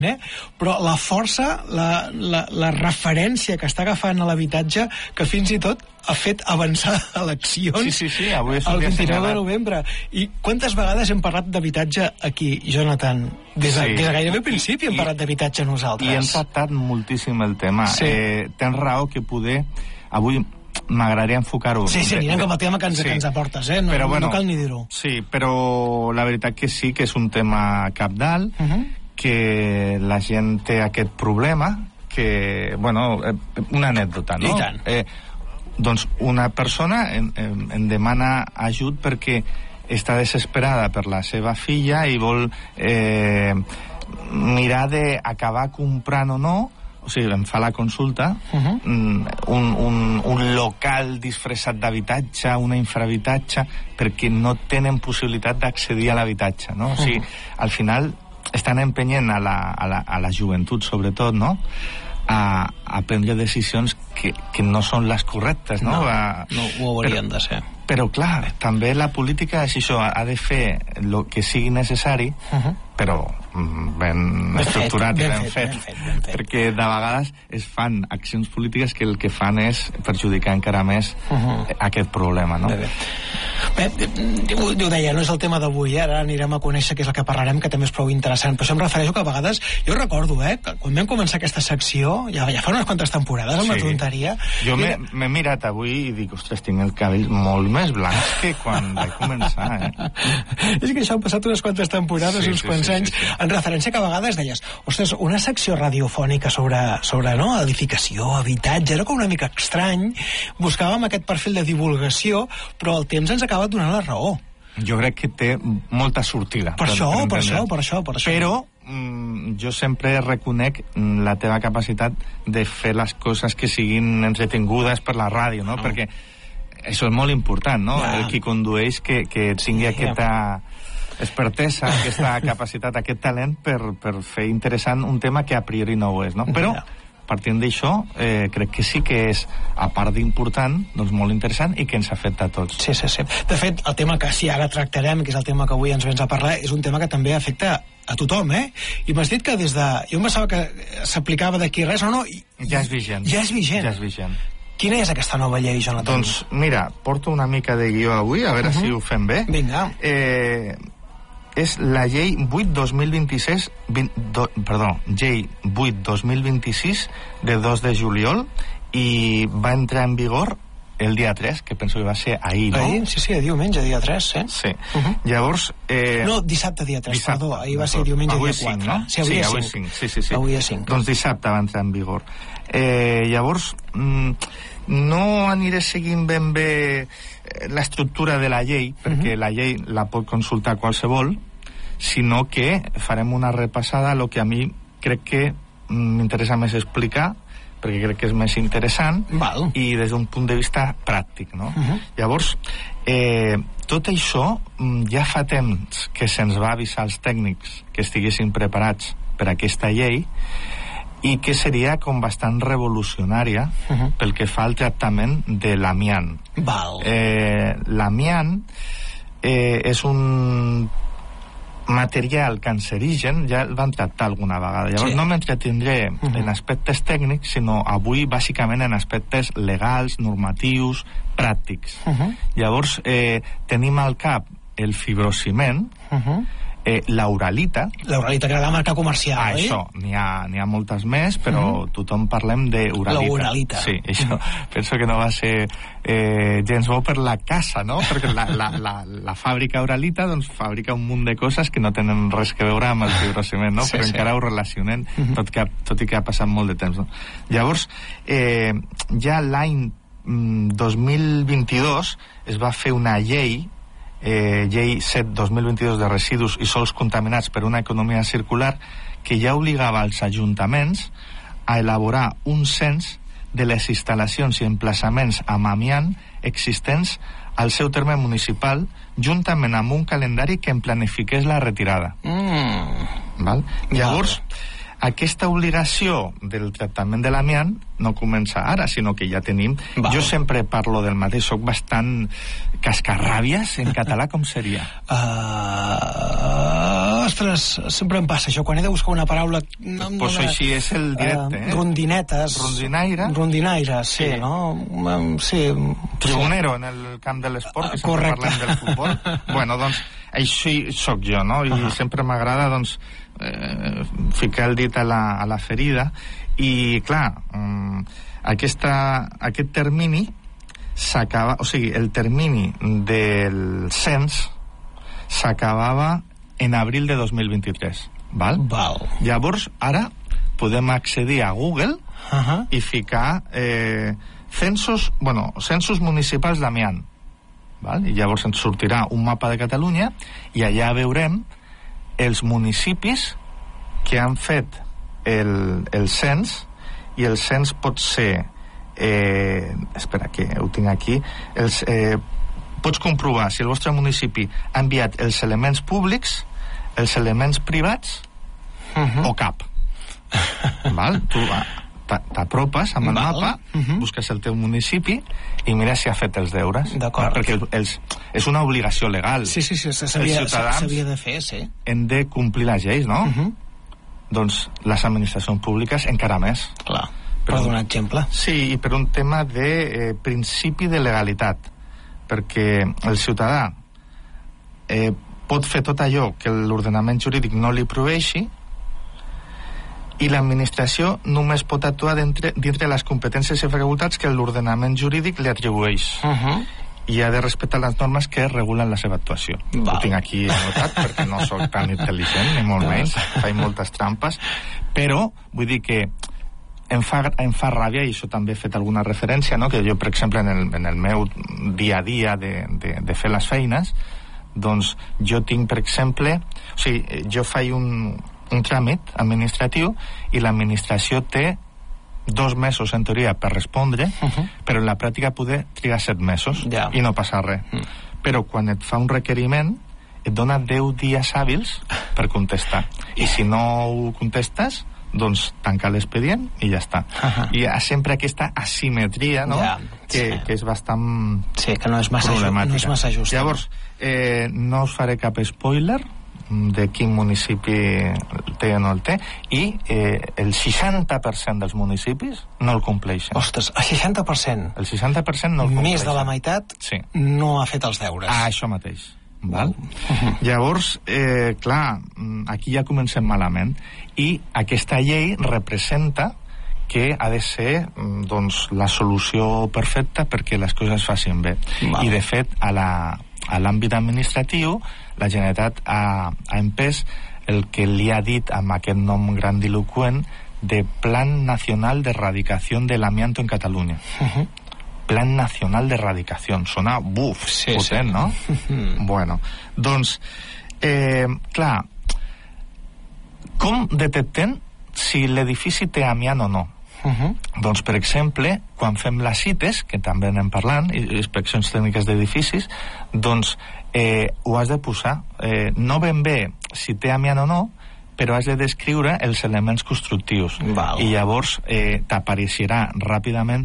però la força, la referència que està agafant a l'habitatge, que fins i tot ha fet avançar eleccions avui és el 29 de novembre. I quantes vegades hem parlat d'habitatge aquí, Jonathan? Des de gairebé principi hem parlat d'habitatge nosaltres. I hem tractat moltíssim el tema. Tens raó que poder... Avui m'agradaria enfocar-ho. Sí, anirem com a tema que ens aportes, no cal ni dir-ho. Sí, però la veritat que sí que és un tema cabdal, que la gent té aquest problema, que, una anècdota, no? I tant. Doncs una persona em demana ajut perquè està desesperada per la seva filla i vol mirar d'acabar comprant o no. O sigui, em fa la consulta, un local disfressat d'habitatge, una infrahabitatge, perquè no tenen possibilitat d'accedir a l'habitatge, no? O sigui, al final estan empenyent a la joventut, sobretot, no?, a prendre decisions que no són les correctes, no? No ho haurien de ser. Però, clar, també la política és això, ha de fer el que sigui necessari, però ben estructurat i ben fet. Perquè de vegades es fan accions polítiques que el que fan és perjudicar encara més aquest problema, no? Bé, ho deia, no és el tema d'avui, ara anirem a conèixer què és el que parlarem, que també és prou interessant, però això em refereixo que a vegades, jo recordo, que quan vam començar aquesta secció, ja fa unes quantes temporades, amb la tonteria... Jo m'he mirat avui i dic, ostres, tinc el cabell molt més blanc que quan vaig començar, És que això han passat unes quantes temporades, uns quants anys, en referència que a vegades deies, ostres, una secció radiofònica sobre no, edificació, habitatge, era com una mica estrany, buscàvem aquest perfil de divulgació, però el temps ens acaba donant la raó. Jo crec que té molta sortida. Per això. Però jo sempre reconec la teva capacitat de fer les coses que siguin entretingudes per la ràdio, no? Perquè això és molt important, no? El qui condueix que tingui aquesta expertesa, aquesta capacitat, aquest talent per fer interessant un tema que a priori no ho és, no? Però partint d'això, crec que sí que és, a part d'important, doncs molt interessant i que ens afecta a tots. Sí. De fet, el tema que ara tractarem, que és el tema que avui ens vens a parlar, és un tema que també afecta a tothom, I m'has dit que des de... Jo em pensava que s'aplicava d'aquí res, o no? Ja és vigent. Ja és vigent. Quina és aquesta nova llei, Jonathan? Doncs, mira, porto una mica de guió avui, a veure si ho fem bé. Vinga. És la llei 8-2026, llei 8-2026 de 2 de juliol i va entrar en vigor el dia 3, que penso que va ser ahir, no? Ahir, sí, diumenge, dia 3, Sí. Llavors... No, dissabte, dia 3, perdó. Ahir va ser diumenge, dia 4. No? Sí, avui és 5. Sí. Avui és 5. Doncs dissabte va entrar en vigor. Llavors, no aniré seguint ben bé l'estructura de la llei, perquè la llei la pot consultar qualsevol, sinó que farem una repassada a lo que a mi crec que m'interessa més explicar, perquè crec que és més interessant i des d'un punt de vista pràctic, no? Llavors, tot això ja fa temps que se'ns va avisar als tècnics que estiguessin preparats per aquesta llei i que seria com bastant revolucionària pel que fa al tractament de l'amiant. L'amiant és un material cancerigen, ja el van tractar alguna vegada. Llavors no m'entretindré en aspectes tècnics, sinó avui bàsicament en aspectes legals, normatius, pràctics. Llavors tenim al cap el fibrociment, l'uralita, que era la marca comercial, això, n'hi ha moltes més, però tothom parlem d'uralita. L'uralita. Sí, això penso que no va ser gens bo per la casa, no? Perquè la fàbrica uralita doncs fabrica un munt de coses que no tenen res que veure amb el fibrociment, no? Però encara ho relacionen, tot i que ha passat molt de temps, no? Llavors, ja l'any 2022 es va fer una llei 7/2022 de residus i sòls contaminats per una economia circular que ja obligava els ajuntaments a elaborar un cens de les instal·lacions i emplaçaments amb amiant existents al seu terme municipal, juntament amb un calendari que en planifiqués la retirada. Llavors, aquesta obligació del tractament de l'amiant no comença ara, sinó que ja tenim... Jo sempre parlo del mateix, soc bastant cascarràbies, en català com seria? Ostres, sempre em passa això, quan he de buscar una paraula... Pues així és el directe, Rondinetes. Rondinaire, sí, no? Sí. Tribunero en el camp de l'esport, que sempre parlem del futbol. Bueno, doncs, així sóc jo, no? I sempre m'agrada, doncs, ficar el dit a la ferida. I, clar, aquest termini s'acaba... O sigui, el termini del cens s'acabava en abril de 2023, val? Llavors, ara podem accedir a Google i ficar censos municipals d'Amiant, val? I llavors ens sortirà un mapa de Catalunya i allà veurem els municipis que han fet el cens, i el cens pot ser espera que ho tinc aquí, pots comprovar si el vostre municipi ha enviat els elements públics, els elements privats o cap. Val? Tu t'apropes amb el mapa, busques el teu municipi i mires si ha fet els deures. Perquè és una obligació legal. Sí, s'havia de fer, sí. Hem de complir les lleis, no? Doncs les administracions públiques encara més. Clar, per donar exemple. Sí, i per un tema de principi de legalitat, perquè el ciutadà pot fer tot allò que l'ordenament jurídic no li proveeixi, i l'administració només pot actuar dintre les competències i facultats que l'ordenament jurídic li atribueix. I ha de respectar les normes que regulen la seva actuació. Ho tinc aquí anotat perquè no sóc tan intel·ligent, ni molt menys, faig moltes trampes, però vull dir que em fa ràbia, i això també he fet alguna referència, no? Que jo, per exemple, en el meu dia a dia de fer les feines, doncs jo tinc, per exemple, o sigui, jo faig un tràmit administratiu i l'administració té 2 mesos en teoria per respondre, però en la pràctica poder trigar 7 mesos i no passa res. Però quan et fa un requeriment et dona 10 dies hàbils per contestar, i si no ho contestes, doncs tancar l'expedient i ja està. I hi ha sempre aquesta asimetria, no? Que és bastant que no és massa just. Llavors, no us faré cap spoiler de quin municipi té o no el té, i el 60% dels municipis no el compleixen. Ostres, el 60%? El 60% no el compleixen. Més de la meitat no ha fet els deures. Això mateix. Val? Llavors, clar, aquí ja comencem malament, i aquesta llei representa que ha de ser, doncs, la solució perfecta perquè les coses es facin bé. I, de fet, a l'àmbit administratiu, la Generalitat ha empès el que li ha dit amb aquest nom grandiloqüent de Plan Nacional de Erradicación del Amianto en Catalunya. Plan Nacional de Erradicación. Sona, potent, no? Bueno, doncs, clar, com detectem si l'edifici té amiant o no? Doncs, per exemple, quan fem les CITES, que també anem parlant, inspeccions tècniques d'edificis, doncs ho has de posar. No ben bé si té amiant o no, però has de descriure els elements constructius. I llavors t'apareixerà ràpidament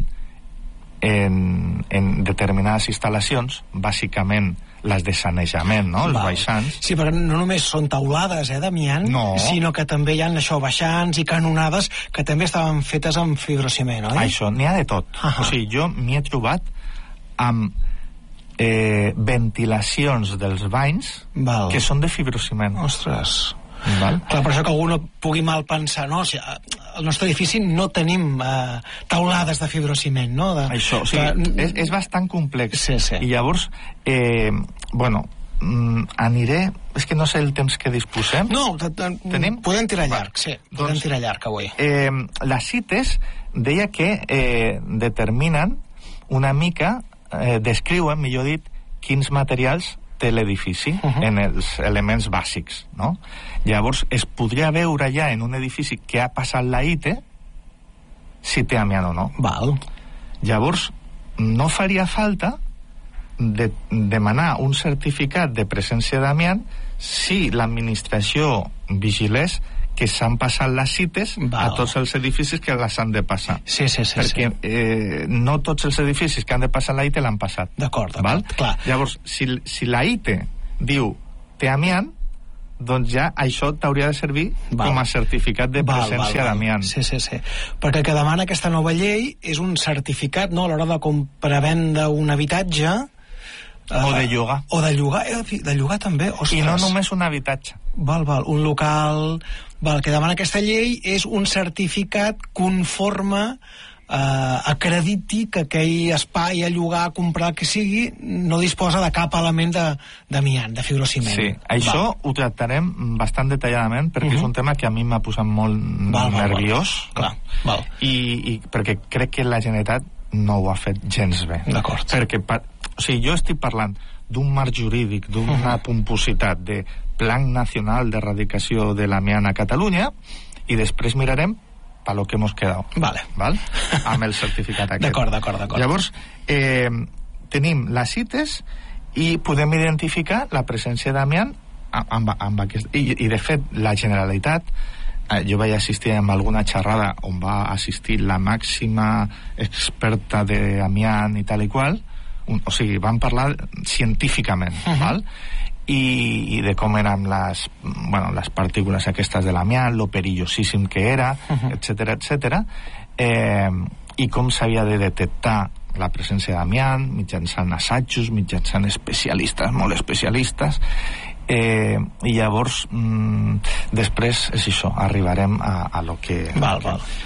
en determinades instal·lacions, bàsicament les de sanejament, no? Els baixants. Sí, però no només són taulades d'amiant, sinó que també hi ha això, baixants i canonades que també estaven fetes amb fibrociment, oi? Això, n'hi ha de tot. O sigui, jo m'hi he trobat amb ventilacions dels banys que són de fibrociment. Ostres. Clar, per això que algú no pugui mal pensar, no? O sigui, al nostre edifici no tenim taulades de fibrociment, no? Això, o sigui, és bastant complex. I llavors, bueno, aniré... És que no sé el temps que disposem. No, podem tirar llarg, sí. Podem tirar llarg avui. Les CITES deia que determinen una mica, descriuen, millor dit, quins materials té l'edifici en els elements bàsics, no? Llavors es podria veure ja en un edifici que ha passat la ITE si té amiant o no. Llavors no faria falta demanar un certificat de presència d'amiant si l'administració vigilés que s'han passat les CITES a tots els edificis que les han de passar. Perquè no tots els edificis que han de passar la ITE l'han passat. D'acord, clar. Llavors, si la ITE diu té amiant, doncs ja això t'hauria de servir com a certificat de presència d'amiant. Sí. Perquè el que demana aquesta nova llei és un certificat, no?, a l'hora de comprar-vendre un habitatge... O de llogar. O de llogar, de llogar també, ostres. I no només un habitatge. Un local... El que demana aquesta llei és un certificat conforme acrediti que aquell espai a llogar, a comprar, que sigui, no disposa de cap element d'amiant, de fibrociment. Sí, això ho tractarem bastant detalladament perquè és un tema que a mi m'ha posat molt nerviós. Val. I perquè crec que la Generalitat no ho ha fet gens bé. D'acord. Perquè jo estic parlant d'un marc jurídic, d'una pompositat de Plan Nacional d'Erradicació de l'Amiant a Catalunya, i després mirarem a lo que hemos quedado. Vale. Val? Amb el certificat aquest. D'acord. Llavors, tenim les cites i podem identificar la presència d'amiant amb aquest... I de fet, la Generalitat, jo vaig assistir a alguna xerrada on va assistir la màxima experta d'amiant i tal i qual, o sigui, van parlar científicament, val? I de com eren les partícules aquestes de l'amiant, lo perillosíssim que era, etcètera, i com s'havia de detectar la presència d'amiant mitjançant assajos, mitjançant especialistes, molt especialistes, i llavors després és això, arribarem a lo que... Val.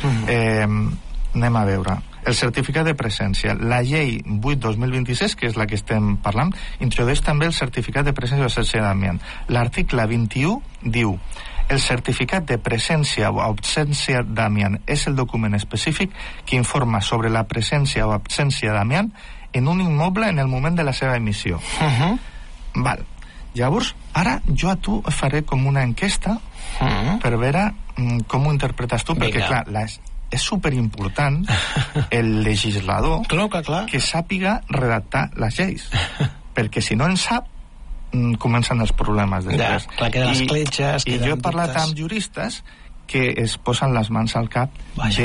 Anem a veure el certificat de presència. La llei 8/2026, que és la que estem parlant, introdueix també el certificat de presència o absència d'amiant. L'article 21 diu: el certificat de presència o absència d'amiant és el document específic que informa sobre la presència o absència d'amiant en un immoble en el moment de la seva emissió. Val. Llavors, ara jo a tu faré com una enquesta per veure com ho interpretes tu, perquè clar, és superimportant el legislador que sàpiga redactar les lleis, perquè si no en sap comencen els problemes després. Queden escletxes, i jo he parlat amb juristes que es posen les mans al cap de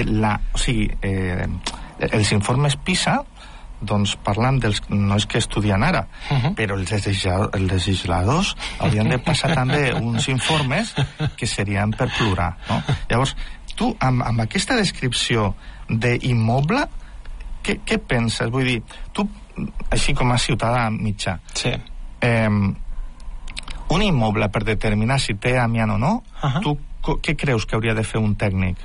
els informes PISA, doncs parlant dels nois que estudien ara, però els legisladors haurien de passar també uns informes que serien per plorar, no? Llavors, tu, amb aquesta descripció d'immoble, què penses? Vull dir, tu, així com a ciutadà mitjà, un immoble, per determinar si té amiant o no, tu què creus que hauria de fer un tècnic?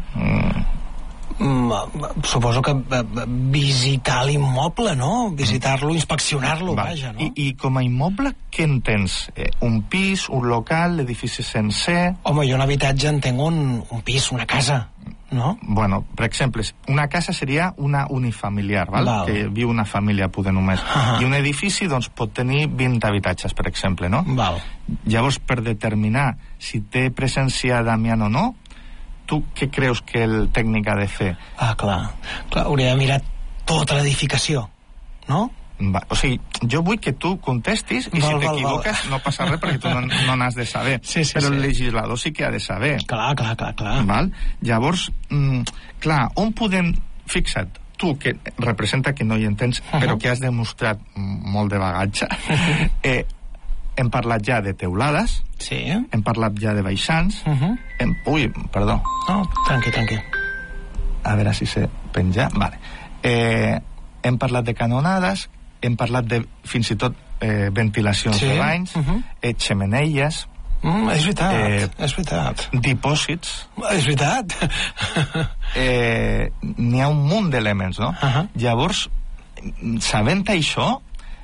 Suposo que visitar l'immoble, no? Visitar-lo, inspeccionar-lo, vaja, no? I com a immoble, què entens? Un pis, un local, l'edifici sencer? Home, jo un habitatge entenc un pis, una casa, no? Bueno, per exemple, una casa seria una unifamiliar, val? Que viu una família, poder només. I un edifici, doncs, pot tenir 20 habitatges, per exemple, no? Val. Llavors, per determinar si té presència d'amiant o no, tu què creus que el tècnic ha de fer? Clar, hauria de mirar tota l'edificació, no? O sigui, jo vull que tu contestis i si t'equivoques no passa res perquè tu no n'has de saber, però el legislador sí que ha de saber. Clar. Val? Llavors, clar, on podem... Fixa't, tu que representa que no hi entens, però que has demostrat molt de bagatge, hem parlat ja de teulades, hem parlat ja de baixants, ui, perdó. No, tranqui. A veure si sé penjar. Vale. Hem parlat de canonades, hem parlat de fins i tot ventilacions de banys, xemeneies... És veritat. Dipòsits. És veritat. N'hi ha un munt d'elements, no? Llavors, sabent això,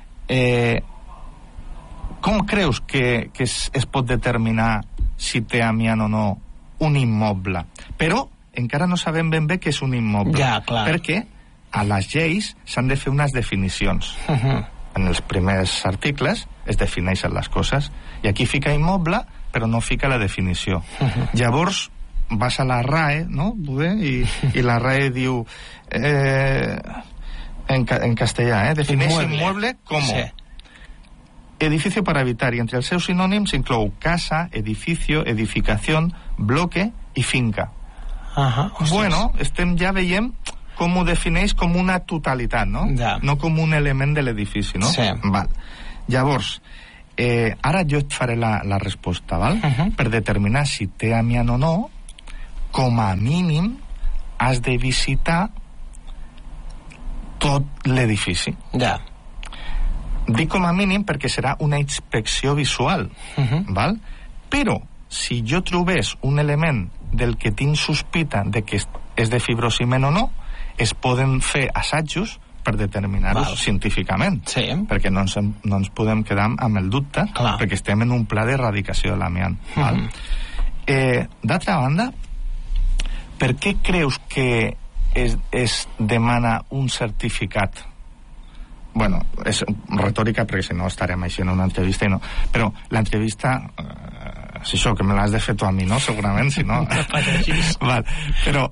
com creus que es pot determinar si té amiant o no un immoble? Però encara no sabem ben bé què és un immoble. Perquè a les lleis s'han de fer unes definicions. En els primers articles es defineixen les coses. I aquí fica immoble, però no fica la definició. Llavors vas a la RAE, no? I la RAE diu en castellà, defineix immoble com edificio para habitar, y entre els seus sinònims inclou casa, edificio, edificación, bloque i finca. Bueno, ja veiem com ho defineix com una totalitat, no? No com un element de l'edifici, no? Sí. Val. Llavors, ara jo et faré la resposta, val? Per determinar si té amiant o no, com a mínim has de visitar tot l'edifici. Ja. Dic com a mínim perquè serà una inspecció visual, val? Però si jo trobés un element del que tinc sospita de que és de fibrociment o no, es poden fer assajos per determinar-ho científicament, perquè no ens podem quedar amb el dubte, perquè estem en un pla d'erradicació de l'amiant. D'altra banda, per què creus que es demana un certificat? Bueno, és retòrica, perquè si no estarem així en una entrevista i no. Però l'entrevista, és això, que me l'has de fer tu a mi, no? Segurament, si no... Val. Però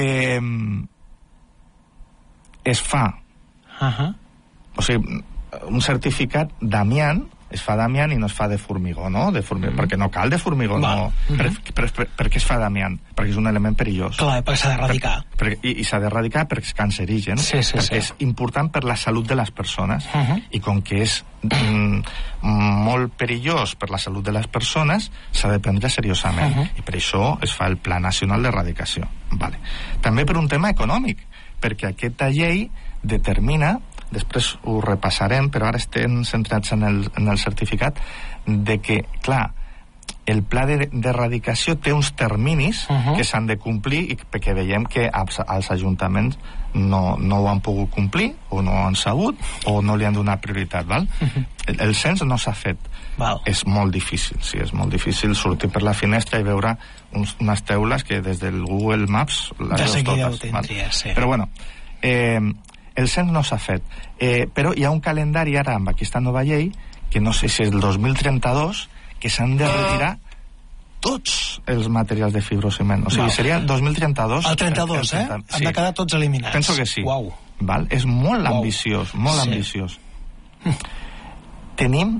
es fa o sigui, un certificat d'amiant es fa d'amiant i no es fa de formigó, no? Perquè no cal de formigó, no. Per què es fa d'amiant? Perquè és un element perillós. Clar, perquè s'ha d'erradicar. I s'ha d'erradicar perquè és cancerigen, perquè és important per la salut de les persones. I com que és molt perillós per la salut de les persones, s'ha de prendre seriosament. I per això es fa el Pla Nacional d'Erradicació. També per un tema econòmic, perquè aquesta llei determina, després ho repassarem, però ara estem centrats en el certificat, de que, clar, el pla d'erradicació té uns terminis que s'han de complir i perquè veiem que els ajuntaments no ho han pogut complir o no han sabut o no li han donat prioritat, val? El cens no s'ha fet. És molt difícil, sí, és molt difícil sortir per la finestra i veure unes teules que des del Google Maps les veus totes. Però bueno, el cens no s'ha fet, però hi ha un calendari ara amb aquesta nova llei que no sé si és el 2032 que s'han de retirar tots els materials de fibrociment. O sigui, seria el 2032. El 32, Han de quedar tots eliminats. Penso que sí. Val? És molt ambiciós, molt ambiciós. Tenim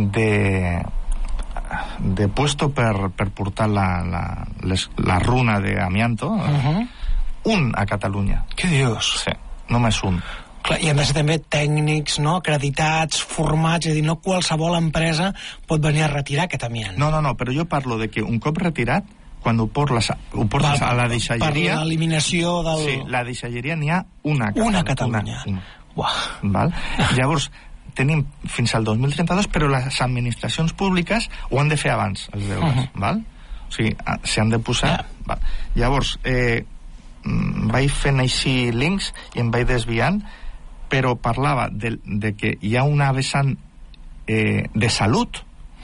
de puesto per portar la runa d'amianto un a Catalunya. Què dius? Sí, només un. Clar, i han de ser també tècnics, no? Acreditats, formats, és a dir, no qualsevol empresa pot venir a retirar aquest amiant. No, però jo parlo de que un cop retirat, quan ho portes a la deixalleria... Per l'eliminació del... Sí, la deixalleria n'hi ha una a Catalunya. Val? Llavors, tenim fins al 2032, però les administracions públiques ho han de fer abans, els deures, val? O sigui, s'han de posar... Val. Llavors, vaig fent així links i em vaig desviant, però parlava de que hi ha una vessant de salut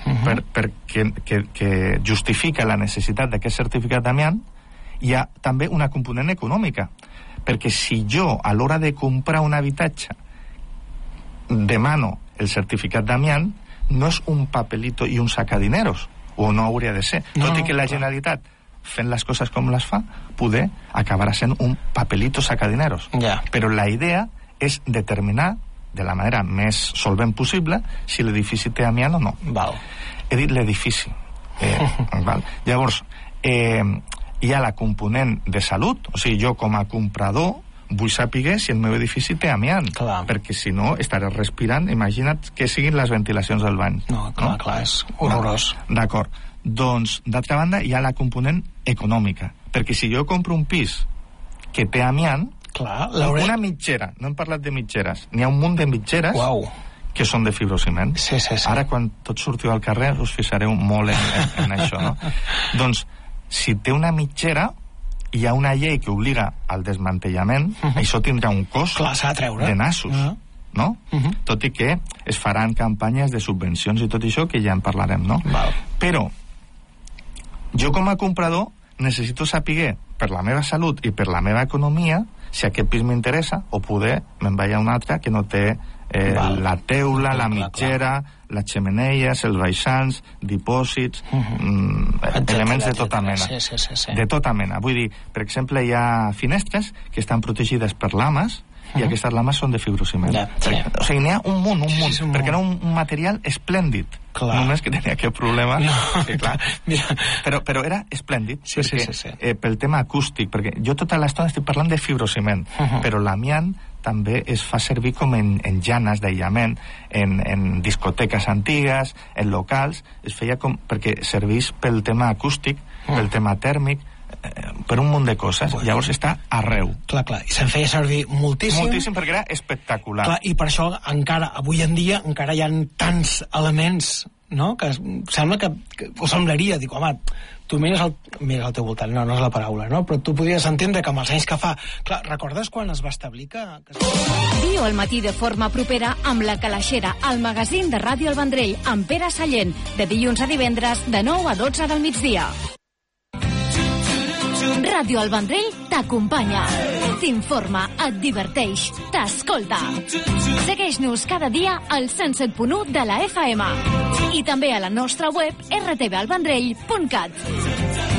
que justifica la necessitat d'aquest certificat d'amiant. Hi ha també una component econòmica, perquè si jo a l'hora de comprar un habitatge demano el certificat d'amiant, no és un papelito i un sac a dineros, o no hauria de ser, tot i que la Generalitat, fent les coses com les fa, poder acabarà sent un papelito sac a dineros. Però la idea és determinar de la manera més solvent possible si l'edifici té amiant o no. He dit l'edifici. Llavors, hi ha la component de salut, o sigui, jo com a comprador vull saber si el meu edifici té amiant, perquè si no estaré respirant, imagina't que siguin les ventilacions del bany. Clar, és horrorós. D'acord. Doncs, d'altra banda, hi ha la component econòmica, perquè si jo compro un pis que té amiant, una mitgera, no hem parlat de mitgeres, n'hi ha un munt de mitgeres que són de fibrociment. Ara, quan tots sortiu al carrer, us fixareu molt en això, no? Doncs, si té una mitgera, hi ha una llei que obliga al desmantellament, això tindrà un cost de nassos, no? Tot i que es faran campanyes de subvencions i tot això, que ja en parlarem, no? Però jo com a comprador necessito saber per la meva salut i per la meva economia si aquest pis m'interessa, o poder me'n vaig a un altre que no té la teula, la mitgera, les xemeneies, els baixants, dipòsits, elements de tota mena. De tota mena. Vull dir, per exemple, hi ha finestres que estan protegides per lames i aquestes lames són de fibrociment. O sigui, n'hi ha un munt, perquè era un material esplèndid. només que tenia aquest problema. No, que, clar, però era esplèndid, sí. Pel tema acústic, perquè jo tota l'estona estic parlant de fibrociment, però l'amiant també es fa servir com en llanes d'aïllament, en discoteques antigues, en locals, es feia com perquè serveix pel tema acústic, pel tema tèrmic, per un munt de coses. Llavors està arreu. Clar, i se'n feia servir moltíssim. Moltíssim, perquè era espectacular. Clar, i per això encara, avui en dia, encara hi ha tants elements, no?, que sembla que ho semblaria, dic, home, tu mires al teu voltant, no és la paraula, no?, però tu podries entendre que amb els anys que fa... Clar, recordes quan es va establir que... Viu al matí de forma propera amb La Calaixera, el magazín de Ràdio El Vendrell, amb Pere Sallent, de dilluns a divendres, de 9 a 12 del migdia. Ràdio El Vendrell t'acompanya, t'informa, et diverteix, t'escolta. Segueix-nos cada dia al 107.1 de la FM i també a la nostra web rtvalvendrell.cat.